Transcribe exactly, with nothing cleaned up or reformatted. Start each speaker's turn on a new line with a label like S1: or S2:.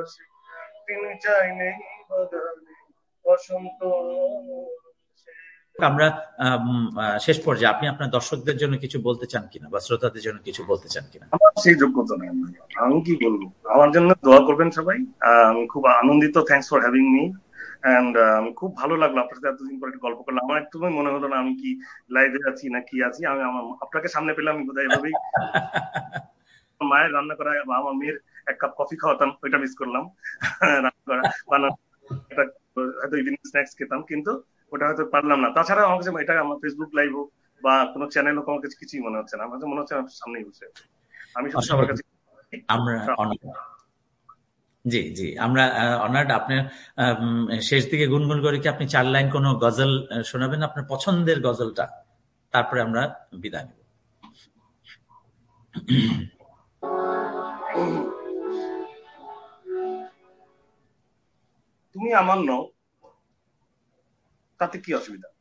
S1: ভালোবাসি, তিনি চাইলেই বাগানে বসন্ত।
S2: আমরা শেষ পর্যায়ে আপনি আপনার দর্শকদের জন্য কিছু বলতে চান কিনা বা শ্রোতাদের জন্য কিছু বলতে চান কিনা?
S1: আমার সেই যোগ্যতা নেই, আমি কি বলবো। আমার জন্য দোয়া করবেন সবাই। আমি খুব আনন্দিত, thanks for having me. And খুব ভালো লাগলো আপনার সাথে এতদিন পরে গল্প করলাম। আমার একদমই মনে হলো না আমি কি লাইভে আছি না কি আছি। আমি আমার আপনাকে সামনে পেলাম, আমি বোধহয় এভাবেই মায়ের রান্না করা বা আমার মেয়ের এক কাপ কফি খাওয়াতাম, ওইটা মিস করলাম। রান্না করা বানানো হয়তো ইভিনিং স্ন্যাক্স খেতাম, কিন্তু ওটা হয়তো পারলাম না। তাছাড়া আমার কাছে এটা আমার ফেসবুক লাইভ হোক বা কোনো চ্যানেল হোক, আমার কাছে কিছুই মনে হচ্ছে না। আমার কাছে মনে হচ্ছে আমার সামনেই বসে আমি শুধু সবার কাছে।
S2: আমরা জি জি আমরা অনার্ড। আপনার শেষ দিকে গুনগুন করে কি আপনি চার লাইন কোনো গজল শোনাবেন, আপনার পছন্দের গজলটা, তারপরে আমরা বিদায় নেব।
S1: তুমি আমার নও, তাতে কি অসুবিধা?